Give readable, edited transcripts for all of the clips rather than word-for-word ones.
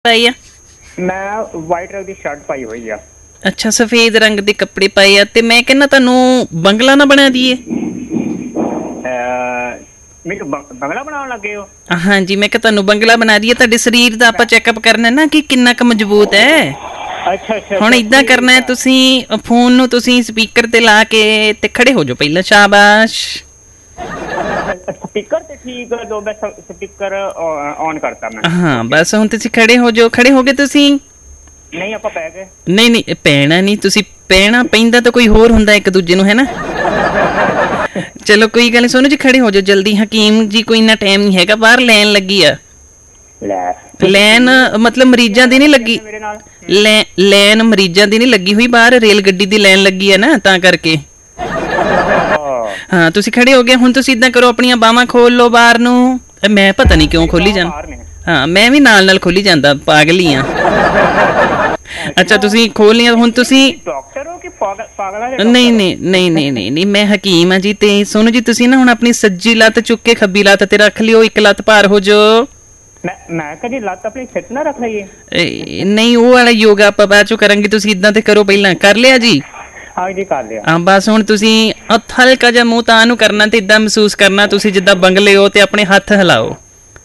ਪਾਈ ਆ? ਮੈਂ ਵਾਈਟ ਰੰਗ ਦੀ ਸ਼ਰਟ ਪਾਈ ਹੋਈ ਆ। ਅੱਛਾ, ਸਫੇਦ ਰੰਗ ਦੇ ਕੱਪੜੇ ਪਾਏ ਆ ਤੇ ਮੈਂ ਕਹਿੰਦਾ ਤੁਹਾਨੂੰ ਬੰਗਲਾ ਨਾ ਬਣਾ ਦਈਏ। ਮੈਨੂੰ ਬੰਗਲਾ ਬਣਾਉਣ ਲੱਗੇ ਹੋ? ਹਾਂਜੀ, ਮੈਂ ਕਿਹਾ ਤੁਹਾਨੂੰ ਬੰਗਲਾ ਬਣਾ ਦਈਏ। ਤੁਹਾਡੇ ਸਰੀਰ ਦਾ ਆਪਾਂ ਚੈੱਕਅਪ ਕਰਨਾ ਨਾ ਕਿ ਕਿੰਨਾ ਕੁ ਮਜ਼ਬੂਤ ਹੈ। ਅੱਛਾ ਅੱਛਾ, ਹੁਣ ਇਦਾਂ ਕਰਨਾ ਹੈ, ਤੁਸੀਂ ਫੋਨ ਨੂੰ ਤੁਸੀਂ ਸਪੀਕਰ ਤੇ ਲਾ ਕੇ ਤੇ ਖੜੇ ਹੋ ਜਾਓ ਪਹਿਲਾਂ। ਸ਼ਾਬਾਸ਼। ਸਪੀਕਰ ਤੇ ਠੀਕ ਹੈ, ਮੈਂ ਸਪੀਕਰ ਔਨ ਕਰਤਾ ਮੈਂ। ਹਾਂ ਬਸ ਹੁਣ ਤੁਸੀਂ ਖੜੇ ਹੋ ਜਾਓ। ਖੜੇ ਹੋ ਗਏ ਤੁਸੀਂ? ਨਹੀਂ, ਆਪਾਂ ਪੈ ਗਏ। ਨਹੀਂ ਪੈਣਾ ਨਹੀਂ, ਤੁਸੀਂ ਪੈਣਾ ਪੈਂਦਾ ਤਾਂ ਕੋਈ ਹੋਰ ਹੁੰਦਾ ਇੱਕ ਦੂਜੇ ਨੂੰ, ਹੈ ਨਾ। ਚਲੋ ਕੋਈ ਗੱਲ ਨਹੀਂ, ਸੋਨੂ ਜੀ ਖੜੇ ਹੋ ਜਾਓ ਜਲਦੀ। ਹਕੀਮ ਜੀ ਕੋਈ ਇੰਨਾ ਟਾਈਮ ਨਹੀਂ ਹੈਗਾ, ਬਾਹਰ ਲੈਣ ਲੱਗੀ ਆ। ਲੈਣ ਮਤਲਬ ਮਰੀਜ਼ਾਂ ਦੀ ਨਹੀਂ ਲੱਗੀ, ਲੈਣ ਮਰੀਜ਼ਾਂ ਦੀ ਨਹੀਂ ਲੱਗੀ ਹੋਈ, ਬਾਹਰ ਰੇਲ ਗੱਡੀ ਦੀ ਲੈਣ ਲੱਗੀ ਹੈ ਨਾ, ਤਾਂ ਕਰਕੇ। ਹਾਂ ਤੁਸੀਂ ਖੜੇ ਹੋ ਗਏ। ਹੁਣ ਤੁਸੀਂ ਇਦਾਂ ਕਰੋ, ਆਪਣੀਆਂ ਬਾਹਾਂ ਖੋਲ ਲਓ ਬਾਹਰ ਨੂੰ। ਮੈਂ ਪਤਾ ਨਹੀਂ ਕਿਉਂ ਖੋਲੀ ਜਾਂਦਾ। ਹਾਂ ਮੈਂ ਵੀ ਨਾਲ ਖੋਲੀ ਜਾਂਦਾ, ਪਾਗਲ ਹੀ ਆ। ਅੱਛਾ ਤੁਸੀਂ ਖੋਲ ਲਿਆ। ਹੁਣ ਤੁਸੀਂ ਡਾਕਟਰ ਹੋ ਕਿ ਪਾਗਲ? ਨਹੀਂ, ਮੈਂ ਹਕੀਮ ਆ ਜੀ। ਤੇ ਸੋਨੂ ਜੀ ਤੁਸੀਂ ਨਾ ਹੁਣ ਆਪਣੀ ਸੱਜੀ ਲੱਤ ਚੁੱਕ ਕੇ ਖੱਬੀ ਲੱਤ ਤੇ ਰੱਖ ਲਿਓ, ਇੱਕ ਲੱਤ ਭਾਰ ਹੋ ਜਾਓ। ਮੈਂ ਕਦੀ ਲੱਤ ਆਪਣੀ ਸਿੱਟ ਨਾ ਰੱਖ ਲਈਏ? ਨਹੀਂ, ਉਹ ਵਾਲਾ ਯੋਗਾ ਆਪਾਂ ਬਾਅਦ ਚੋਂ ਕਰਾਂਗੇ, ਤੁਸੀਂ ਇਦਾਂ ਤੇ ਕਰੋ ਪਹਿਲਾਂ। ਕਰ ਲਿਆ ਜੀ? ਹਾਂ ਜੀ ਕਰ ਲਿਆ। ਹਾਂ ਬਸ ਹੁਣ ਤੁਸੀਂ ਹਲਕਾ ਜਿਹਾ ਮੂੰਹ ਤਾਂ ਨੂੰ ਕਰਨਾ ਤੇ ਇਦਾਂ ਮਹਿਸੂਸ ਕਰਨਾ ਤੁਸੀਂ ਜਿੱਦਾਂ ਬੰਗਲੇ ਹੋ, ਤੇ ਆਪਣੇ ਹੱਥ ਹਿਲਾਓ।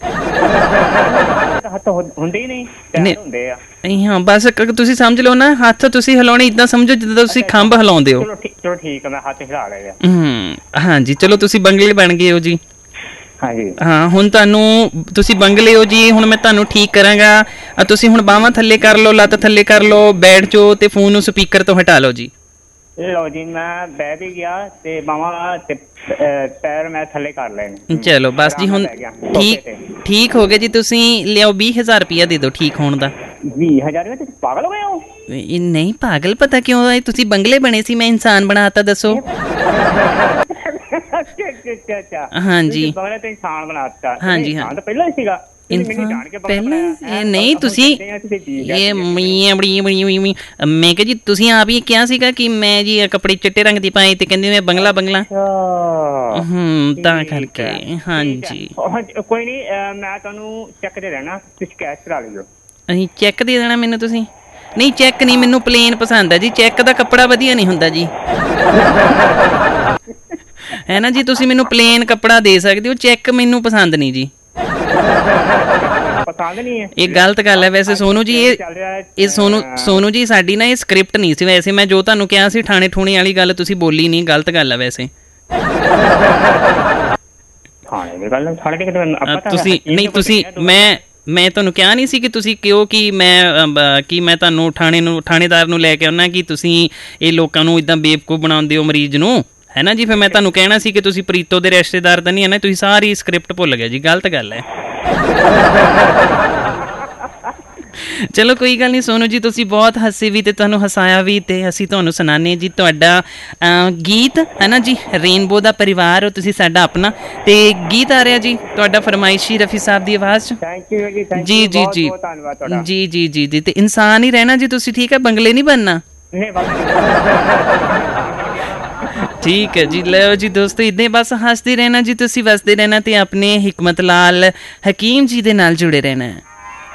ਹੱਥ ਹੁੰਦੇ ਹੀ ਨਹੀਂ ਹੁੰਦੇ ਆ। ਹਾਂ ਬਸ ਤੁਸੀਂ ਸਮਝ ਲਓ ਨਾ, ਹੱਥ ਤੁਸੀਂ ਹਿਲਾਉਣੇ ਇਦਾਂ ਸਮਝੋ ਜਿੱਦਾਂ ਤੁਸੀਂ ਖੰਭ ਹਿਲਾਉਂਦੇ ਹੋ। ਚਲੋ ਠੀਕ ਹੈ, ਮੈਂ ਹੱਥ ਹਿਲਾ ਲਿਆ। ਹਾਂਜੀ ਚਲੋ ਤੁਸੀਂ ਬੰਗਲੇ ਬਣ ਗਏ ਹੋ ਜੀ। ਹਾਂਜੀ ਹਾਂ ਹੁਣ ਤੁਸੀਂ ਬੰਗਲੇ ਹੋ ਜੀ। ਹੁਣ ਮੈਂ ਤੁਹਾਨੂੰ ਠੀਕ ਕਰਾਂਗਾ। ਤੁਸੀਂ ਹੁਣ ਬਾਹਾਂ ਥੱਲੇ ਕਰ ਲਓ, ਲੱਤ ਥੱਲੇ ਕਰ ਲਓ, ਬੈਠ ਜਾਓ ਤੇ ਫੋਨ ਨੂੰ ਸਪੀਕਰ ਤੋਂ ਹਟਾ ਲਓ ਜੀ। ਲਓ ਜੀ, ਮੈਂ ਬਹਿ ਵੀ ਗਿਆ ਤੇ ਬਾਹਾਂ ਤੇ ਪੈਰ ਮੈਂ ਥੱਲੇ ਕਰ ਲਏ ਨੇ। ਚਲੋ ਬਸ ਜੀ, ਹੁਣ ਠੀਕ ਹੋ ਗਏ ਜੀ। ਤੁਸੀਂ ਲਿਆਓ 20,000 ਰੁਪਇਆ ਦੇ ਦਿਓ ਠੀਕ ਹੋਣ ਦਾ। 20,000? ਤੁਸੀਂ ਪਾਗਲ ਹੋ ਗਏ ਹੋ? ਨਹੀਂ ਪਾਗਲ, ਪਤਾ ਕਿਉਂ ਆਏ? ਤੁਸੀਂ ਬੰਗਲੇ ਬਣੇ ਸੀ, ਮੈਂ ਇਨਸਾਨ ਬਣਾਤਾ, ਦੱਸੋ। ਹਾਂਜੀ ਬੰਗਲੇ ਤੇ ਇਨਸਾਨ ਬਣਾਤਾ? ਹਾਂਜੀ ਹਾਂ, ਪਹਿਲਾਂ ਹੀ ਸੀਗਾ। ਪਹਿਲਾਂ ਨਹੀਂ ਤੁਸੀਂ ਮੈਂ ਕਿਹਾ ਜੀ ਤੁਸੀਂ ਆਪ ਹੀ ਕਿਹਾ ਸੀਗਾ ਕਿ ਮੈਂ ਜੀ ਕੱਪੜੇ ਚਿੱਟੇ ਰੰਗ ਦੀ ਪਾਏ ਤੇ ਕਹਿੰਦੇ ਮੈਂ ਬੰਗਲਾ ਤਾਂ ਕਰਕੇ। ਹਾਂਜੀ ਕੋਈ ਨਹੀਂ, ਮੈਂ ਤੁਹਾਨੂੰ ਚੈੱਕ ਦੇ ਦੇਣਾ, ਤੁਸੀਂ ਕੈਸ਼ ਕਰਾ ਲਿਓ। ਅਸੀਂ ਚੈੱਕ ਦੇ ਦੇਣਾ ਮੈਨੂੰ ਤੁਸੀਂ? ਨਹੀਂ ਚੈੱਕ ਨਹੀਂ, ਮੈਨੂੰ ਪਲੇਨ ਪਸੰਦ ਹੈ ਜੀ। ਚੈੱਕ ਦਾ ਕੱਪੜਾ ਵਧੀਆ ਨਹੀਂ ਹੁੰਦਾ ਜੀ, ਹੈ ਨਾ ਜੀ। ਤੁਸੀਂ ਮੈਨੂੰ ਪਲੇਨ ਕੱਪੜਾ ਦੇ ਸਕਦੇ ਹੋ, ਚੈੱਕ ਮੈਨੂੰ ਪਸੰਦ ਨਹੀਂ ਜੀ। ਪਸੰਦ ਨਹੀਂ ਹੈ? ਇਹ ਗਲਤ ਗੱਲ ਹੈ ਵੈਸੇ ਸੋਨੂ ਜੀ। ਇਹ ਸੋਨੂ ਜੀ ਸਾਡੀ ਨਾ ਇਹ ਸਕ੍ਰਿਪਟ ਨਹੀਂ ਸੀ ਵੈਸੇ। ਮੈਂ ਜੋ ਤੁਹਾਨੂੰ ਕਿਹਾ ਸੀ ਠਾਣੇ ਠੂਣੇ ਵਾਲੀ ਗੱਲ ਤੁਸੀਂ ਬੋਲੀ ਨਹੀਂ, ਗਲਤ ਗੱਲ ਹੈ ਵੈਸੇ। ਤੁਸੀਂ ਨਹੀਂ, ਤੁਸੀਂ ਮੈਂ ਤੁਹਾਨੂੰ ਕਿਹਾ ਨਹੀਂ ਸੀ ਕਿ ਤੁਸੀਂ ਕਿਉਂ ਕਿ ਮੈਂ ਤੁਹਾਨੂੰ ਥਾਣੇਦਾਰ ਨੂੰ ਲੈ ਕੇ ਆਉਣਾ ਕਿ ਤੁਸੀਂ ਇਹ ਲੋਕਾਂ ਨੂੰ ਇਦਾਂ ਬੇਵਕੂਫ ਬਣਾਉਂਦੇ ਹੋ ਮਰੀਜ਼ ਨੂੰ, ਹੈ ਨਾ ਜੀ। ਫਿਰ ਮੈਂ ਤੁਹਾਨੂੰ ਕਹਿਣਾ ਸੀ ਕਿ ਤੁਸੀਂ ਪ੍ਰੀਤੋ ਦੇ ਰਿਸ਼ਤੇਦਾਰ ਤਾਂ ਨਹੀਂ ਹੈ ਨਾ। ਤੁਸੀਂ ਸਾਰੀ ਸਕ੍ਰਿਪਟ ਭੁੱਲ ਗਏ ਜੀ, ਗਲਤ ਗੱਲ ਹੈ। ਚਲੋ ਕੋਈ ਗੱਲ ਨਹੀਂ ਸੋਨੂ ਜੀ, ਤੁਸੀਂ ਬਹੁਤ ਹੱਸੇ ਵੀ ਤੇ ਤੁਹਾਨੂੰ ਹਸਾਇਆ ਵੀ, ਤੇ ਅਸੀਂ ਤੁਹਾਨੂੰ ਸੁਣਾਉਂਦੇ ਜੀ ਤੁਹਾਡਾ ਗੀਤ, ਹੈ ਨਾ ਜੀ। ਰੇਨਬੋ ਦਾ ਪਰਿਵਾਰ ਹੋ ਤੁਸੀਂ ਸਾਡਾ ਆਪਣਾ, ਤੇ ਗੀਤ ਆ ਰਿਹਾ ਜੀ ਤੁਹਾਡਾ ਫਰਮਾਇਸ਼ੀ ਰਫੀ ਸਾਹਿਬ ਦੀ ਆਵਾਜ਼ 'ਚ। ਜੀ ਤੇ ਇਨਸਾਨ ਹੀ ਰਹਿਣਾ ਜੀ ਤੁਸੀਂ, ਠੀਕ ਹੈ? ਬੰਗਲੇ ਨਹੀਂ ਬਣਨਾ। ਠੀਕ ਹੈ ਜੀ। ਲਓ ਜੀ ਦੋਸਤੋ, ਇੱਦਾਂ ਬਸ ਹੱਸਦੇ ਰਹਿਣਾ ਜੀ ਤੁਸੀਂ, ਵਸਦੇ ਰਹਿਣਾ ਤੇ ਆਪਣੇ ਹਿਕਮਤ ਲਾਲ ਹਕੀਮ ਜੀ ਦੇ ਨਾਲ ਜੁੜੇ ਰਹਿਣਾ।